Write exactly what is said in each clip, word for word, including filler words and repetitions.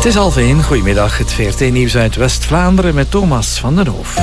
Het is half één. Goedemiddag. Het V R T-nieuws uit West-Vlaanderen met Thomas van den Hoof.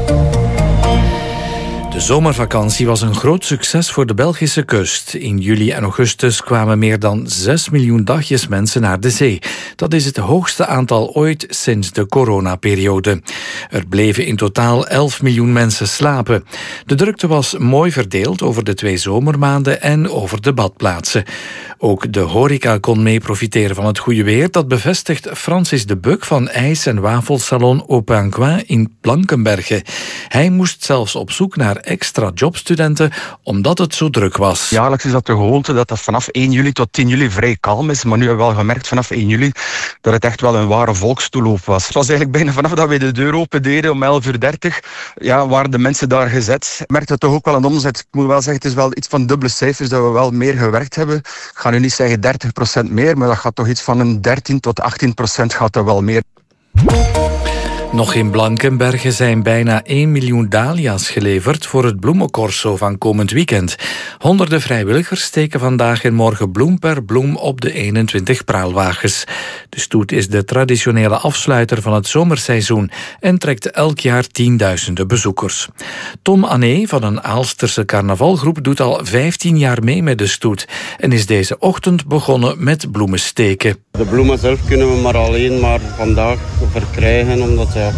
De zomervakantie was een groot succes voor de Belgische kust. In juli en augustus kwamen meer dan zes miljoen dagjes mensen naar de zee. Dat is het hoogste aantal ooit sinds de coronaperiode. Er bleven in totaal elf miljoen mensen slapen. De drukte was mooi verdeeld over de twee zomermaanden en over de badplaatsen. Ook de horeca kon mee profiteren van het goede weer. Dat bevestigt Francis de Buck van ijs- en wafelsalon Au Pingouin in Blankenberge. Hij moest zelfs op zoek naar extra jobstudenten, omdat het zo druk was. Jaarlijks is dat de gewoonte dat dat vanaf één juli tot tien juli vrij kalm is. Maar nu hebben we wel gemerkt vanaf één juli dat het echt wel een ware volkstoeloop was. Het was eigenlijk bijna vanaf dat we de deur open deden om elf uur dertig, ja, waren de mensen daar gezet. Ik merkte toch ook wel een omzet. Ik moet wel zeggen, het is wel iets van dubbele cijfers dat we wel meer gewerkt hebben. Ik ga nu niet zeggen dertig procent meer, maar dat gaat toch iets van een dertien tot achttien procent gaat er wel meer. Nog in Blankenberge zijn bijna één miljoen dahlia's geleverd voor het bloemencorso van komend weekend. Honderden vrijwilligers steken vandaag en morgen bloem per bloem op de eenentwintig praalwagens. De stoet is de traditionele afsluiter van het zomerseizoen en trekt elk jaar tienduizenden bezoekers. Tom Ané van een Aalsterse carnavalgroep doet al vijftien jaar mee met de stoet en is deze ochtend begonnen met bloemen steken. De bloemen zelf kunnen we maar alleen maar vandaag verkrijgen, omdat zij